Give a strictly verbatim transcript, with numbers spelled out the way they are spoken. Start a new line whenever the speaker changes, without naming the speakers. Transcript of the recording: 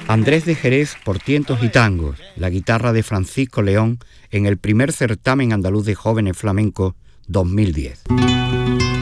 Andrés de Jerez por Tientos y Tangos, la guitarra de Francisco León en el primer certamen andaluz de jóvenes flamencos dos mil diez.